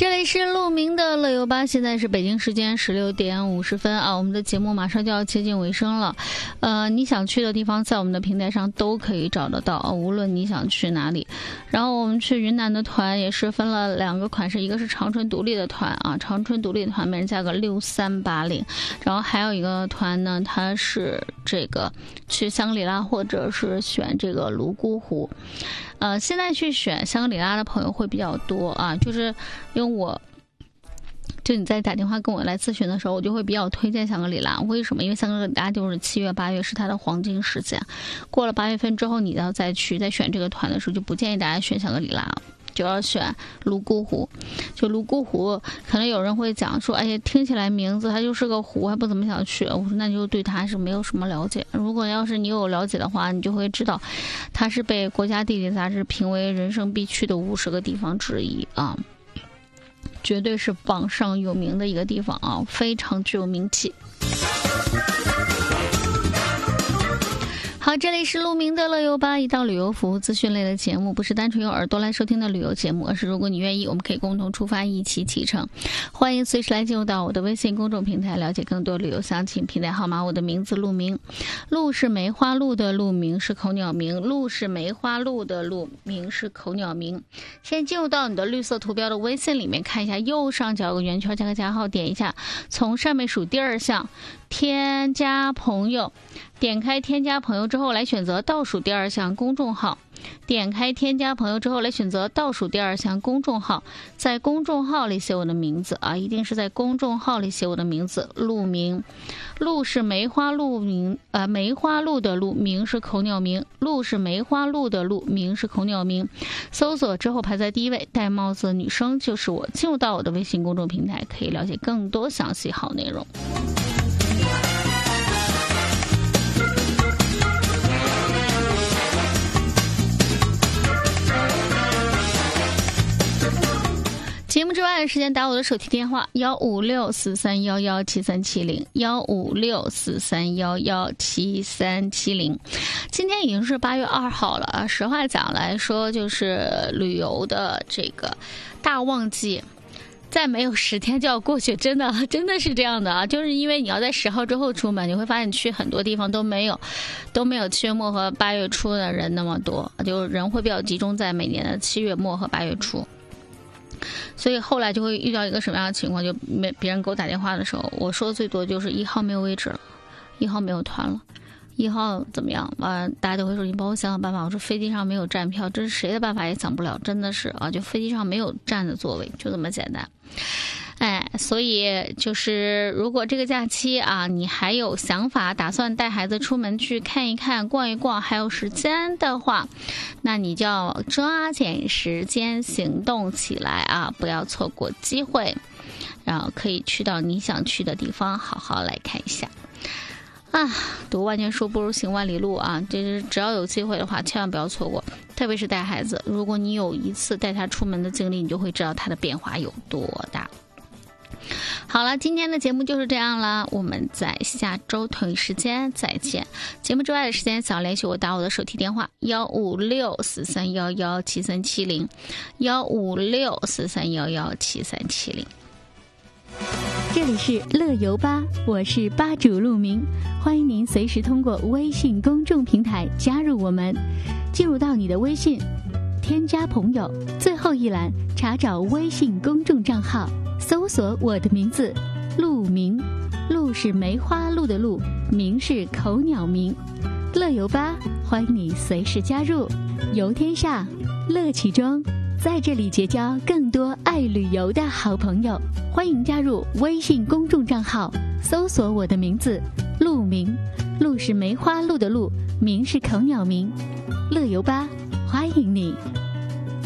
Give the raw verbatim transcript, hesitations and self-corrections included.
这里是鹿鸣的乐游吧，现在是北京时间十六点五十分啊，我们的节目马上就要接近尾声了。呃，你想去的地方在我们的平台上都可以找得到啊，无论你想去哪里。然后我们去云南的团也是分了两个款式，一个是长春独立的团啊，长春独立的团每人价格六三八零，然后还有一个团呢，它是这个去香格里拉或者是选这个泸沽湖。呃，现在去选香格里拉的朋友会比较多啊，就是因为我就你在打电话跟我来咨询的时候，我就会比较推荐香格里拉。为什么？因为香格里拉就是七月八月是它的黄金时间，过了八月份之后，你要再去再选这个团的时候，就不建议大家选香格里拉了，就要选泸沽湖。就泸沽湖，可能有人会讲说，哎呀，听起来名字它就是个湖，还不怎么想去。我说那就对它是没有什么了解。如果要是你有了解的话，你就会知道，它是被国家地理杂志评为人生必去的五十个地方之一啊，绝对是榜上有名的一个地方啊，非常具有名气。好，这里是鹿鸣的乐游吧，一道旅游服务资讯类的节目，不是单纯用耳朵来收听的旅游节目，而是如果你愿意，我们可以共同出发，一起启程。欢迎随时来进入到我的微信公众平台，了解更多旅游详情。平台号码我的名字鹿鸣，鹿是梅花鹿的鹿，鸣是口鸟鸣，鹿是梅花鹿的鹿，鸣是口鸟鸣。先进入到你的绿色图标的微信里面，看一下右上角有个圆圈加个加号，点一下，从上面数第二项添加朋友，点开添加朋友之后来选择倒数第二项公众号，点开添加朋友之后来选择倒数第二项公众号，在公众号里写我的名字啊，一定是在公众号里写我的名字，鹿鸣。鹿是梅花鹿鸣，呃，梅花鹿的鹿，鸣是口鸟鸣，鹿是梅花鹿的鹿，鸣是口鸟鸣。搜索之后排在第一位，戴帽子的女生就是我。进入到我的微信公众平台，可以了解更多详细好内容。节目之外的时间，打我的手提电话幺五六四三幺幺七三七零幺五六四三幺幺七三七零。今天已经是八月二号了啊，实话讲来说，就是旅游的这个大旺季。再没有十天就要过去，真的真的是这样的啊！就是因为你要在十号之后出门，你会发现去很多地方都没有，都没有七月末和八月初的人那么多，就人会比较集中在每年的七月末和八月初。所以后来就会遇到一个什么样的情况？就没别人给我打电话的时候，我说的最多就是一号没有位置了，一号没有团了。一号怎么样？完、呃，大家都会说你帮我想想办法。我说飞机上没有站票，这是谁的办法也想不了，真的是啊，就飞机上没有站的座位，就这么简单。哎，所以就是如果这个假期啊，你还有想法，打算带孩子出门去看一看、逛一逛，还有时间的话，那你就要抓紧时间行动起来啊，不要错过机会，然后可以去到你想去的地方，好好来看一下。啊，读万卷书不如行万里路啊！这是只要有机会的话，千万不要错过。特别是带孩子，如果你有一次带他出门的经历，你就会知道他的变化有多大。好了，今天的节目就是这样了，我们在下周同一时间再见。节目之外的时间，想联系我，打我的手提电话幺五六四三幺幺七三七零幺五六四三幺幺七三七零。 这里是乐游吧，我是吧主鹿鸣，欢迎您随时通过微信公众平台加入我们，进入到你的微信，添加朋友，最后一栏查找微信公众账号，搜索我的名字鹿鸣，鹿是梅花鹿的鹿，鸣是口鸟鸣。乐游吧，欢迎你随时加入，游天下，乐其中，在这里结交更多爱旅游的好朋友。欢迎加入微信公众账号，搜索我的名字鹿鸣，鹿是梅花鹿的鹿，鸣是口鸟鸣。乐游吧，欢迎你。